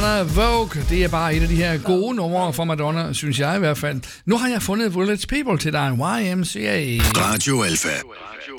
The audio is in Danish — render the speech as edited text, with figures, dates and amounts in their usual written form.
Madonna, Vogue. Det er bare et af de her gode numre fra Madonna, synes jeg i hvert fald. Nu har jeg fundet Village People til dig, YMCA. Radio Alpha.